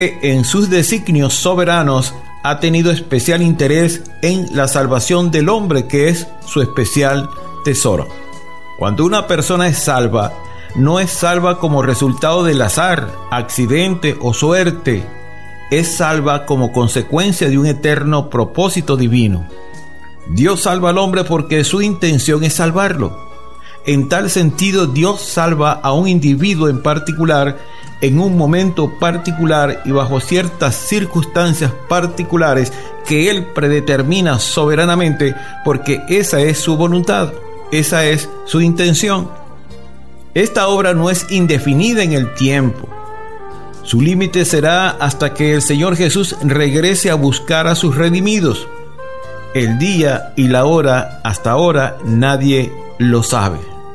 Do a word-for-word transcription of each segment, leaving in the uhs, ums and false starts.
En sus designios soberanos ha tenido especial interés en la salvación del hombre, que es su especial tesoro. Cuando una persona es salva, no es salva como resultado del azar, accidente o suerte. Es salva como consecuencia de un eterno propósito divino. Dios salva al hombre porque su intención es salvarlo. En tal sentido, Dios salva a un individuo en particular, en un momento particular y bajo ciertas circunstancias particulares que Él predetermina soberanamente, porque esa es su voluntad, esa es su intención. Esta obra no es indefinida en el tiempo. Su límite será hasta que el Señor Jesús regrese a buscar a sus redimidos. El día y la hora, hasta ahora, nadie lo sabe.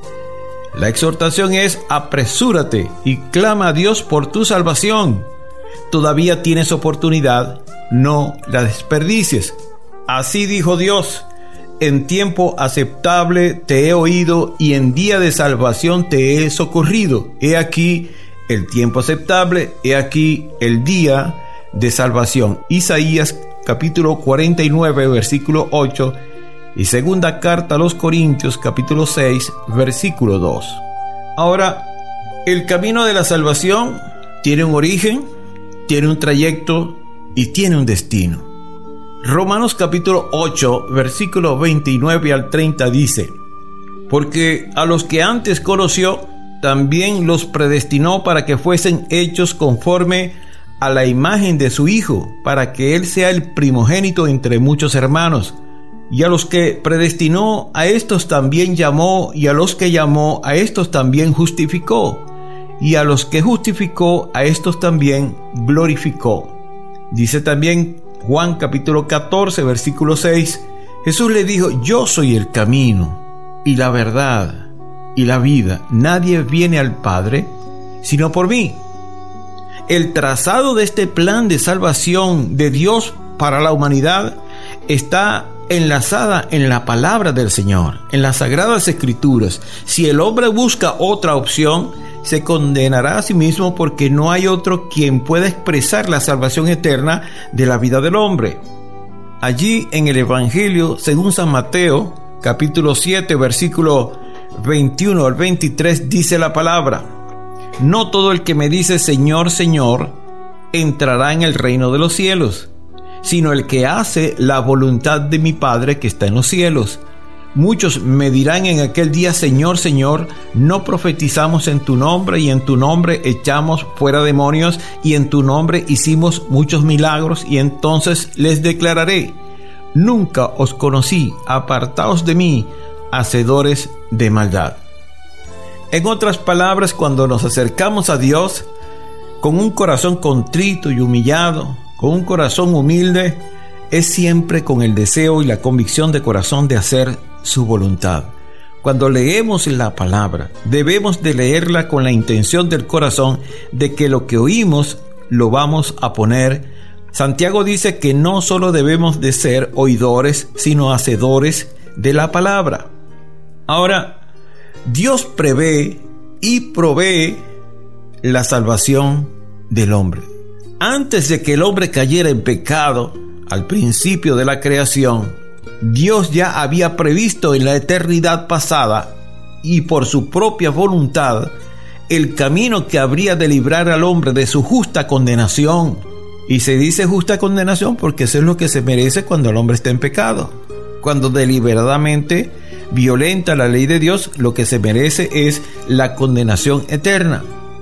La exhortación es: apresúrate y clama a Dios por tu salvación. Todavía tienes oportunidad, no la desperdicies. Así dijo Dios: en tiempo aceptable te he oído y en día de salvación te he socorrido. He aquí el tiempo aceptable, he aquí el día de salvación. Isaías capítulo cuarenta y nueve, versículo ocho, y segunda carta a los Corintios capítulo seis, versículo dos. Ahora, el camino de la salvación tiene un origen, tiene un trayecto y tiene un destino. Romanos capítulo ocho, versículo veintinueve al treinta dice: porque a los que antes conoció, también los predestinó para que fuesen hechos conforme a la imagen de su Hijo, para que Él sea el primogénito entre muchos hermanos. Y a los que predestinó, a estos también llamó, y a los que llamó, a estos también justificó, y a los que justificó, a estos también glorificó. Dice también Juan capítulo catorce, versículo seis, Jesús le dijo: yo soy el camino, y la verdad, y la vida. Nadie viene al Padre sino por mí. El trazado de este plan de salvación de Dios para la humanidad está enlazada en la palabra del Señor, en las sagradas escrituras. Si el hombre busca otra opción, se condenará a sí mismo, porque no hay otro quien pueda expresar la salvación eterna de la vida del hombre. Allí en el Evangelio según San Mateo, capítulo siete, versículo veintiuno al veintitrés, dice la palabra: no todo el que me dice Señor, Señor, entrará en el reino de los cielos, sino el que hace la voluntad de mi Padre que está en los cielos. Muchos me dirán en aquel día: Señor, Señor, ¿no profetizamos en tu nombre, y en tu nombre echamos fuera demonios, y en tu nombre hicimos muchos milagros? Y entonces les declararé: nunca os conocí, apartaos de mí, hacedores de maldad. En otras palabras, cuando nos acercamos a Dios con un corazón contrito y humillado, con un corazón humilde, es siempre con el deseo y la convicción de corazón de hacer su voluntad. Cuando leemos la palabra, debemos de leerla con la intención del corazón de que lo que oímos lo vamos a poner. Santiago dice que no solo debemos de ser oidores, sino hacedores de la palabra. Ahora, Dios prevé y provee la salvación del hombre. Antes de que el hombre cayera en pecado, al principio de la creación, Dios ya había previsto en la eternidad pasada, y por su propia voluntad, el camino que habría de librar al hombre de su justa condenación. Y se dice justa condenación porque eso es lo que se merece cuando el hombre está en pecado. Cuando deliberadamente violenta la ley de Dios, lo que se merece es la condenación eterna.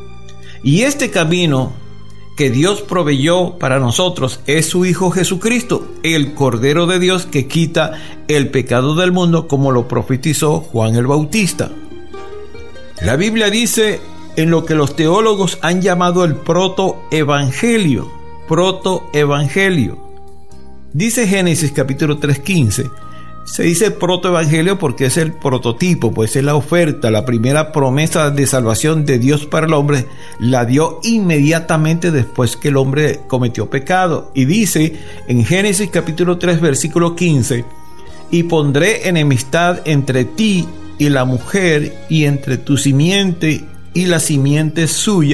Y este camino que Dios proveyó para nosotros es su Hijo Jesucristo, el Cordero de Dios que quita el pecado del mundo, como lo profetizó Juan el Bautista. La Biblia dice en lo que los teólogos han llamado el protoevangelio, protoevangelio. Dice Génesis capítulo tres, quince. Se dice protoevangelio porque es el prototipo, pues es la oferta, la primera promesa de salvación de Dios para el hombre, la dio inmediatamente después que el hombre cometió pecado. Y dice en Génesis capítulo tres, versículo quince: y pondré enemistad entre ti y la mujer, y entre tu simiente y la simiente suya.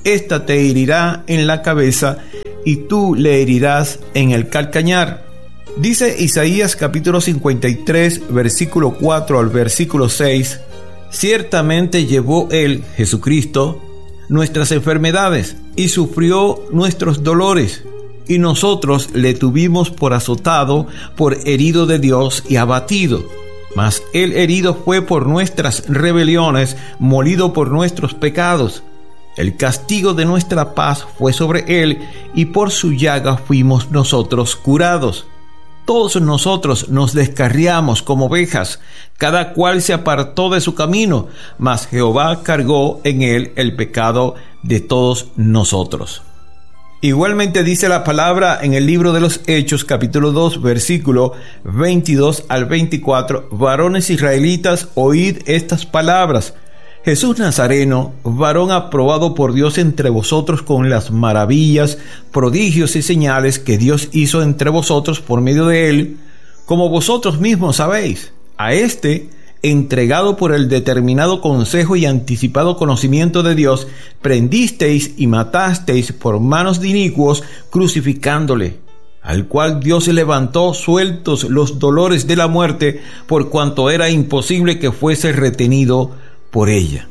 ésta te herirá en la cabeza y tú le herirás en el calcañar. Dice Isaías capítulo cincuenta y tres, versículo cuatro al versículo seis, ciertamente llevó él, Jesucristo, nuestras enfermedades y sufrió nuestros dolores, y nosotros le tuvimos por azotado, por herido de Dios y abatido. Mas él herido fue por nuestras rebeliones, molido por nuestros pecados. El castigo de nuestra paz fue sobre él, y por su llaga fuimos nosotros curados. Todos nosotros nos descarriamos como ovejas, cada cual se apartó de su camino, mas Jehová cargó en él el pecado de todos nosotros. Igualmente dice la palabra en el libro de los Hechos, capítulo dos, versículo veintidós al veinticuatro, varones israelitas, oíd estas palabras. Jesús Nazareno, varón aprobado por Dios entre vosotros con las maravillas, prodigios y señales que Dios hizo entre vosotros por medio de él, como vosotros mismos sabéis. A este, entregado por el determinado consejo y anticipado conocimiento de Dios, prendisteis y matasteis por manos de inicuos, crucificándole, al cual Dios levantó sueltos los dolores de la muerte, por cuanto era imposible que fuese retenido por ella.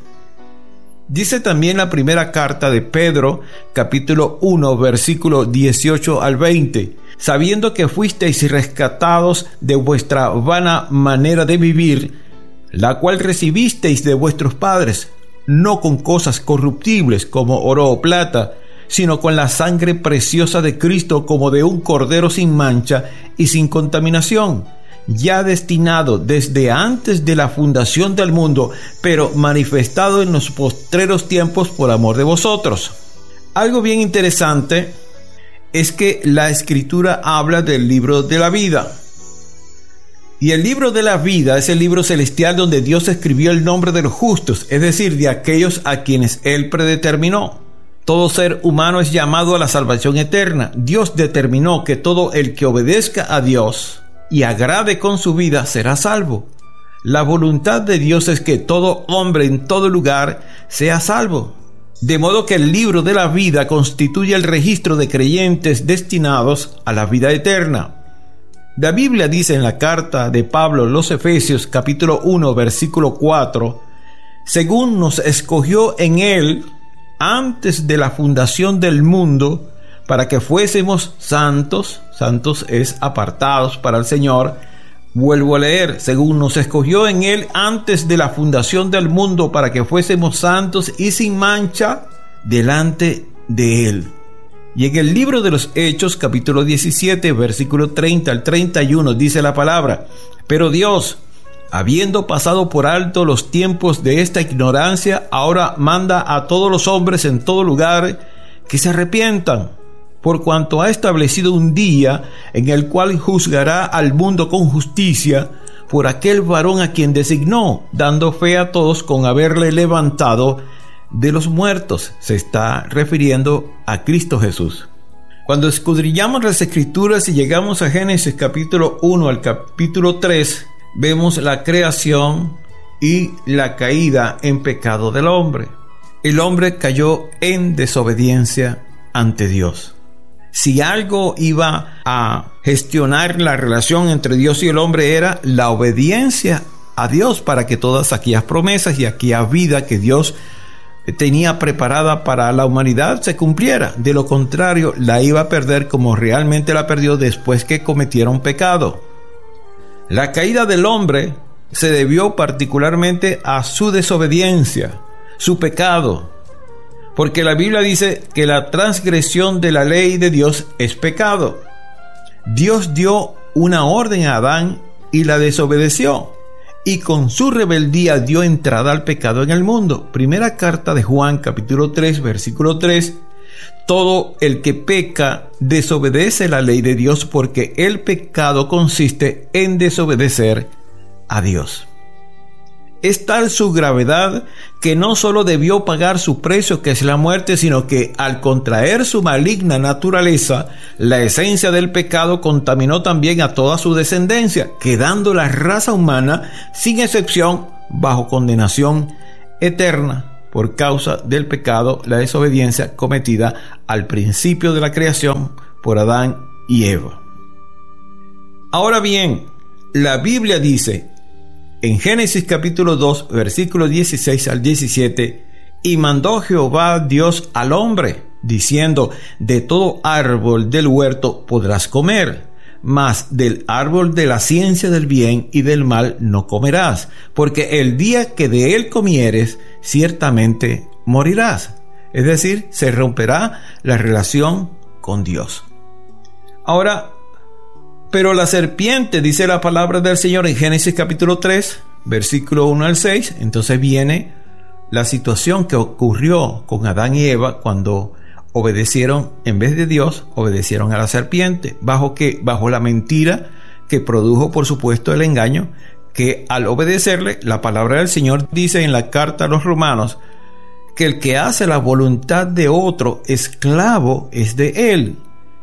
Dice también la primera carta de Pedro, capítulo uno, versículo dieciocho al veinte, sabiendo que fuisteis rescatados de vuestra vana manera de vivir, la cual recibisteis de vuestros padres, no con cosas corruptibles como oro o plata, sino con la sangre preciosa de Cristo, como de un cordero sin mancha y sin contaminación, ya destinado desde antes de la fundación del mundo, pero manifestado en los postreros tiempos por amor de vosotros. Algo bien interesante es que la Escritura habla del libro de la vida. Y el libro de la vida es el libro celestial donde Dios escribió el nombre de los justos, es decir, de aquellos a quienes Él predeterminó. Todo ser humano es llamado a la salvación eterna. Dios determinó que todo el que obedezca a Dios y agrade con su vida será salvo. La voluntad de Dios es que todo hombre en todo lugar sea salvo. De modo que el libro de la vida constituye el registro de creyentes destinados a la vida eterna. La Biblia dice en la carta de Pablo a los Efesios, capítulo uno, versículo cuatro, según nos escogió en él antes de la fundación del mundo, para que fuésemos santos, santos es apartados para el Señor. Vuelvo a leer, según nos escogió en él antes de la fundación del mundo, para que fuésemos santos y sin mancha delante de él. Y en el libro de los Hechos, capítulo diecisiete, versículo treinta al treinta y uno, dice la palabra, pero Dios, habiendo pasado por alto los tiempos de esta ignorancia, ahora manda a todos los hombres en todo lugar que se arrepientan, por cuanto ha establecido un día en el cual juzgará al mundo con justicia por aquel varón a quien designó, dando fe a todos con haberle levantado de los muertos. Se está refiriendo a Cristo Jesús. Cuando escudriñamos las Escrituras y llegamos a Génesis capítulo uno al capítulo tres, vemos la creación y la caída en pecado del hombre. El hombre cayó en desobediencia ante Dios. Si algo iba a gestionar la relación entre Dios y el hombre era la obediencia a Dios para que todas aquellas promesas y aquella vida que Dios tenía preparada para la humanidad se cumpliera. De lo contrario, la iba a perder como realmente la perdió después que cometieron pecado. La caída del hombre se debió particularmente a su desobediencia, su pecado. Porque la Biblia dice que la transgresión de la ley de Dios es pecado. Dios dio una orden a Adán y la desobedeció. Y con su rebeldía dio entrada al pecado en el mundo. Primera carta de Juan, capítulo tres, versículo tres. Todo el que peca desobedece la ley de Dios, porque el pecado consiste en desobedecer a Dios. Es tal su gravedad que no solo debió pagar su precio, que es la muerte, sino que al contraer su maligna naturaleza, la esencia del pecado contaminó también a toda su descendencia, quedando la raza humana, sin excepción, bajo condenación eterna, por causa del pecado, la desobediencia cometida al principio de la creación por Adán y Eva. Ahora bien, la Biblia dice en Génesis capítulo dos, versículos dieciséis al diecisiete, y mandó Jehová Dios al hombre, diciendo: de todo árbol del huerto podrás comer, mas del árbol de la ciencia del bien y del mal no comerás, porque el día que de él comieres, ciertamente morirás. Es decir, se romperá la relación con Dios. Ahora, pero la serpiente, dice la palabra del Señor en Génesis capítulo tres, versículo uno al seis, entonces viene la situación que ocurrió con Adán y Eva cuando obedecieron, en vez de Dios, obedecieron a la serpiente. ¿Bajo qué? Bajo la mentira que produjo, por supuesto, el engaño, que al obedecerle, la palabra del Señor dice en la carta a los Romanos que el que hace la voluntad de otro, esclavo es de él.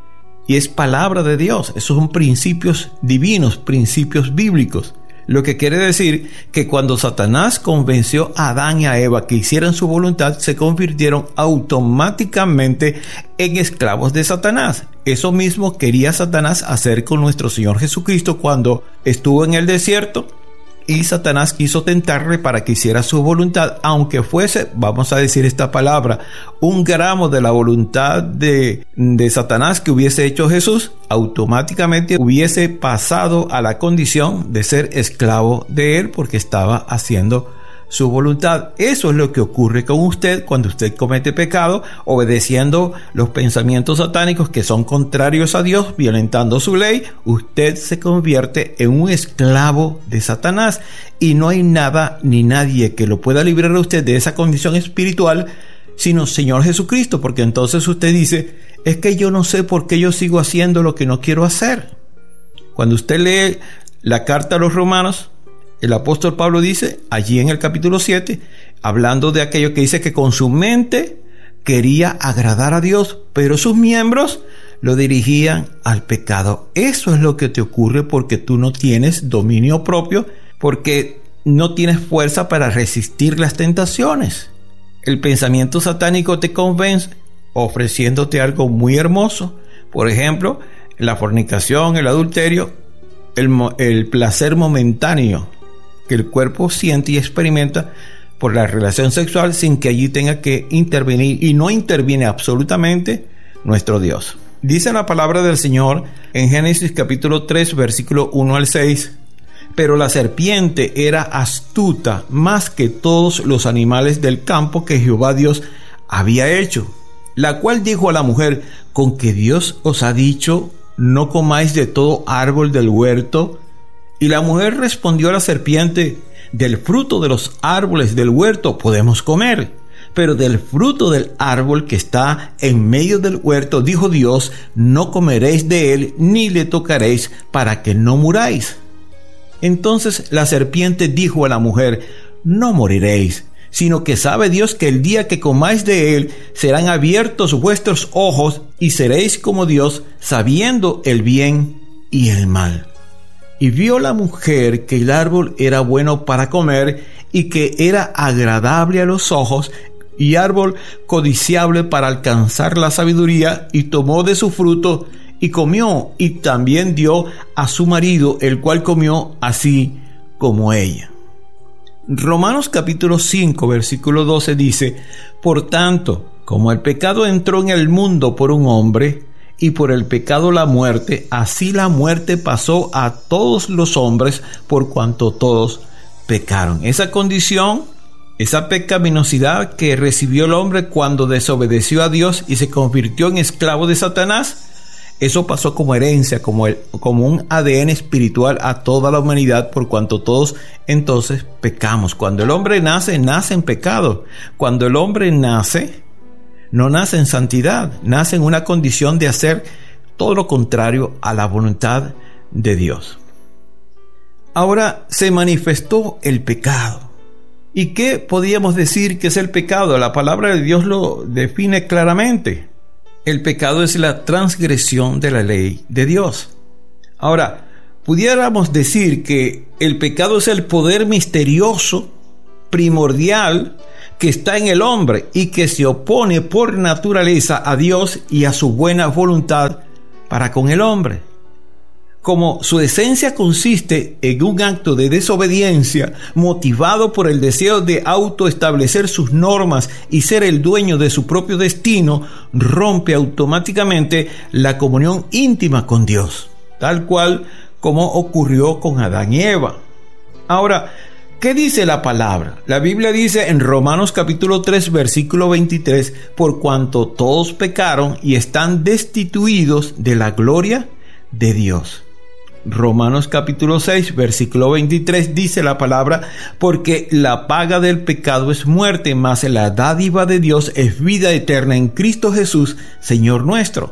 Y es palabra de Dios. Esos son principios divinos, principios bíblicos. Lo que quiere decir que cuando Satanás convenció a Adán y a Eva que hicieran su voluntad, se convirtieron automáticamente en esclavos de Satanás. Eso mismo quería Satanás hacer con nuestro Señor Jesucristo cuando estuvo en el desierto y Satanás quiso tentarle para que hiciera su voluntad, aunque fuese, vamos a decir esta palabra, un gramo de la voluntad de, de Satanás que hubiese hecho Jesús, automáticamente hubiese pasado a la condición de ser esclavo de él porque estaba haciendo su voluntad. Eso es lo que ocurre con usted cuando usted comete pecado, obedeciendo los pensamientos satánicos que son contrarios a Dios, violentando su ley. Usted se convierte en un esclavo de Satanás y no hay nada ni nadie que lo pueda librar a usted de esa condición espiritual sino Señor Jesucristo, porque entonces usted dice: es que yo no sé por qué yo sigo haciendo lo que no quiero hacer. Cuando usted lee la carta a los Romanos, el apóstol Pablo dice allí en el capítulo siete, hablando de aquello que dice que con su mente quería agradar a Dios, pero sus miembros lo dirigían al pecado. Eso es lo que te ocurre porque tú no tienes dominio propio, porque no tienes fuerza para resistir las tentaciones. El pensamiento satánico te convence ofreciéndote algo muy hermoso, por ejemplo, la fornicación, el adulterio, el, el placer momentáneo que el cuerpo siente y experimenta por la relación sexual sin que allí tenga que intervenir, y no interviene absolutamente nuestro Dios. Dice la palabra del Señor en Génesis capítulo tres, versículo uno al seis: pero la serpiente era astuta más que todos los animales del campo que Jehová Dios había hecho, la cual dijo a la mujer: ¿con que Dios os ha dicho, no comáis de todo árbol del huerto? Y la mujer respondió a la serpiente: del fruto de los árboles del huerto podemos comer, pero del fruto del árbol que está en medio del huerto, dijo Dios, no comeréis de él, ni le tocaréis, para que no muráis. Entonces la serpiente dijo a la mujer: no moriréis, sino que sabe Dios que el día que comáis de él, serán abiertos vuestros ojos, y seréis como Dios, sabiendo el bien y el mal. Y vio la mujer que el árbol era bueno para comer, y que era agradable a los ojos, y árbol codiciable para alcanzar la sabiduría, y tomó de su fruto, y comió, y también dio a su marido, el cual comió así como ella. Romanos capítulo cinco, versículo doce dice: por tanto, como el pecado entró en el mundo por un hombre, y por el pecado la muerte, así la muerte pasó a todos los hombres por cuanto todos pecaron. Esa condición, esa pecaminosidad que recibió el hombre cuando desobedeció a Dios y se convirtió en esclavo de Satanás, eso pasó como herencia, como, el, como un A D N espiritual a toda la humanidad, por cuanto todos entonces pecamos. Cuando el hombre nace, nace en pecado. Cuando el hombre nace, no nace en santidad, nace en una condición de hacer todo lo contrario a la voluntad de Dios. Ahora se manifestó el pecado. ¿Y qué podíamos decir que es el pecado? La palabra de Dios lo define claramente. El pecado es la transgresión de la ley de Dios. Ahora, pudiéramos decir que el pecado es el poder misterioso, primordial, que está en el hombre y que se opone por naturaleza a Dios y a su buena voluntad para con el hombre. Como su esencia consiste en un acto de desobediencia motivado por el deseo de autoestablecer sus normas y ser el dueño de su propio destino, rompe automáticamente la comunión íntima con Dios, tal cual como ocurrió con Adán y Eva. Ahora, ¿qué dice la palabra? La Biblia dice en Romanos capítulo tres, versículo veintitrés, por cuanto todos pecaron y están destituidos de la gloria de Dios. Romanos capítulo seis, versículo veintitrés dice la palabra, porque la paga del pecado es muerte, mas la dádiva de Dios es vida eterna en Cristo Jesús, Señor nuestro.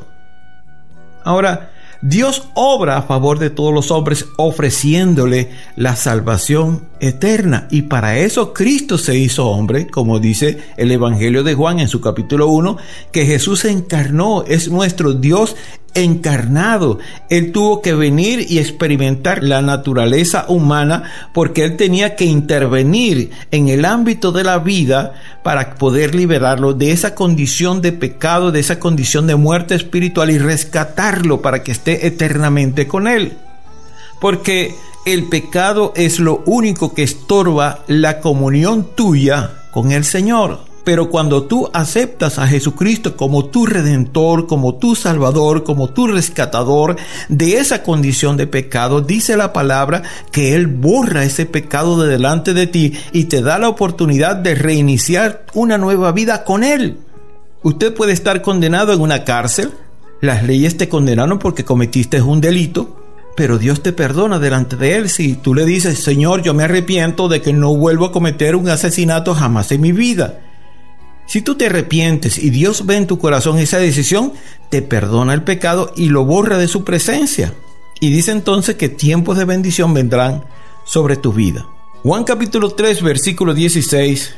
Ahora, Dios obra a favor de todos los hombres ofreciéndole la salvación eterna, y para eso Cristo se hizo hombre, como dice el Evangelio de Juan en su capítulo uno, que Jesús se encarnó, es nuestro Dios encarnado. Él tuvo que venir y experimentar la naturaleza humana porque Él tenía que intervenir en el ámbito de la vida para poder liberarlo de esa condición de pecado, de esa condición de muerte espiritual y rescatarlo para que esté eternamente con Él. Porque el pecado es lo único que estorba la comunión tuya con el Señor. Pero cuando tú aceptas a Jesucristo como tu Redentor, como tu Salvador, como tu rescatador de esa condición de pecado, dice la palabra que Él borra ese pecado de delante de ti y te da la oportunidad de reiniciar una nueva vida con Él. Usted puede estar condenado en una cárcel, las leyes te condenaron porque cometiste un delito, pero Dios te perdona delante de Él si tú le dices, Señor, yo me arrepiento de que no vuelvo a cometer un asesinato jamás en mi vida. Si tú te arrepientes y Dios ve en tu corazón esa decisión, te perdona el pecado y lo borra de su presencia. Y dice entonces que tiempos de bendición vendrán sobre tu vida. Juan capítulo tres, versículo dieciséis,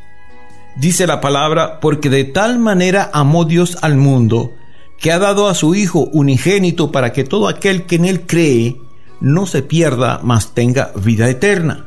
dice la palabra, porque de tal manera amó Dios al mundo, que ha dado a su Hijo unigénito para que todo aquel que en Él cree no se pierda, mas tenga vida eterna.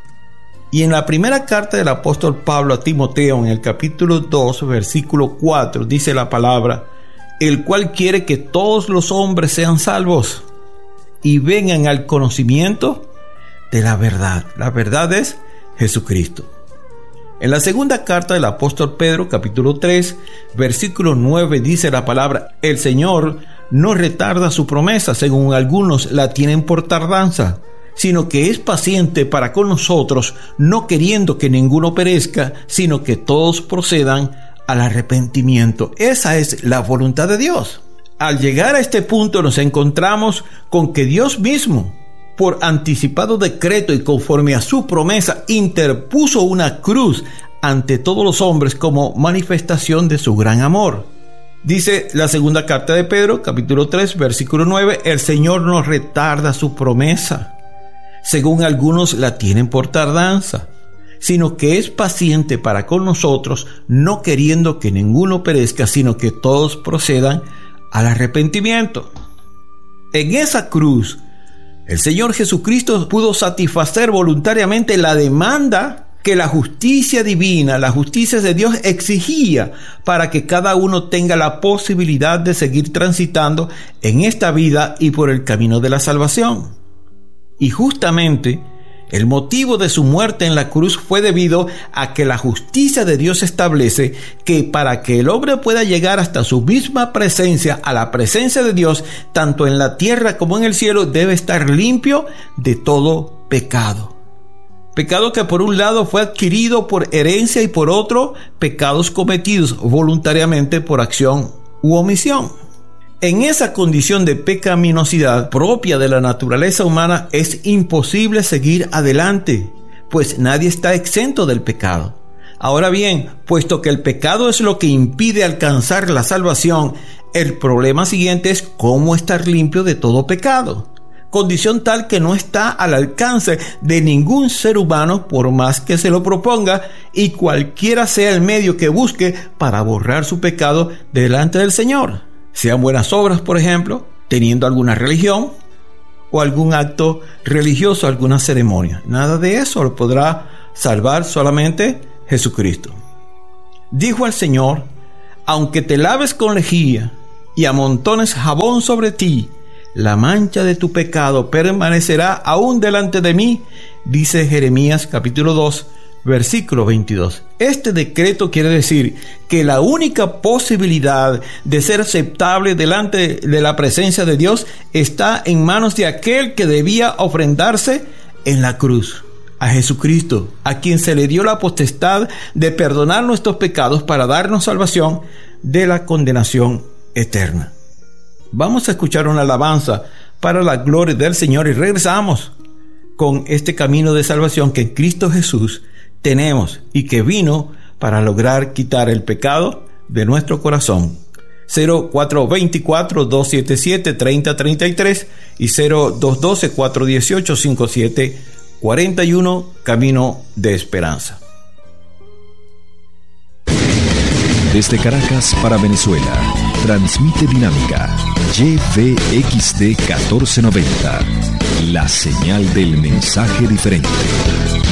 Y en la primera carta del apóstol Pablo a Timoteo, en el capítulo dos, versículo cuatro, dice la palabra, el cual quiere que todos los hombres sean salvos y vengan al conocimiento de la verdad. La verdad es Jesucristo. En la segunda carta del apóstol Pedro, capítulo tres, versículo nueve, dice la palabra, el Señor no retarda su promesa, según algunos la tienen por tardanza, sino que es paciente para con nosotros, no queriendo que ninguno perezca, sino que todos procedan al arrepentimiento. Esa es la voluntad de Dios. Al llegar a este punto nos encontramos con que Dios mismo, por anticipado decreto y conforme a su promesa, interpuso una cruz ante todos los hombres como manifestación de su gran amor. Dice la segunda carta de Pedro, capítulo tres, versículo nueve, el Señor no retarda su promesa, según algunos la tienen por tardanza, sino que es paciente para con nosotros, no queriendo que ninguno perezca, sino que todos procedan al arrepentimiento. En esa cruz, el Señor Jesucristo pudo satisfacer voluntariamente la demanda que la justicia divina, la justicia de Dios exigía para que cada uno tenga la posibilidad de seguir transitando en esta vida y por el camino de la salvación. Y justamente el motivo de su muerte en la cruz fue debido a que la justicia de Dios establece que para que el hombre pueda llegar hasta su misma presencia, a la presencia de Dios, tanto en la tierra como en el cielo, debe estar limpio de todo pecado. Pecado que por un lado fue adquirido por herencia y por otro, pecados cometidos voluntariamente por acción u omisión. En esa condición de pecaminosidad propia de la naturaleza humana es imposible seguir adelante, pues nadie está exento del pecado. Ahora bien, puesto que el pecado es lo que impide alcanzar la salvación, el problema siguiente es cómo estar limpio de todo pecado, condición tal que no está al alcance de ningún ser humano por más que se lo proponga y cualquiera sea el medio que busque para borrar su pecado delante del Señor. Sean buenas obras, por ejemplo, teniendo alguna religión o algún acto religioso, alguna ceremonia. Nada de eso lo podrá salvar, solamente Jesucristo. Dijo al Señor: aunque te laves con lejía y amontones jabón sobre ti, la mancha de tu pecado permanecerá aún delante de mí, dice Jeremías capítulo dos, versículo veintidós. Este decreto quiere decir que la única posibilidad de ser aceptable delante de la presencia de Dios está en manos de aquel que debía ofrendarse en la cruz, a Jesucristo, a quien se le dio la potestad de perdonar nuestros pecados para darnos salvación de la condenación eterna. Vamos a escuchar una alabanza para la gloria del Señor y regresamos con este camino de salvación que en Cristo Jesús tenemos y que vino para lograr quitar el pecado de nuestro corazón. cero cuatro dos cuatro, dos siete siete, tres cero tres tres y cero dos uno dos, cuatro uno ocho, cinco siete cuarenta y uno, Camino de Esperanza. Desde Caracas para Venezuela, transmite Dinámica Y V X D catorce noventa, la señal del mensaje diferente.